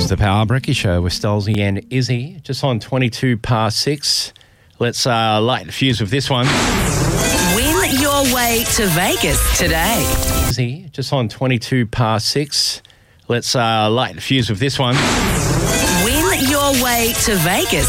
The Power Brekkie Show with Stolzy and Izzy, just on 22 past 6. Let's light the fuse with this one. Win your way to Vegas today. Izzy, just on 22 past 6. Let's light the fuse with this one. Win your way to Vegas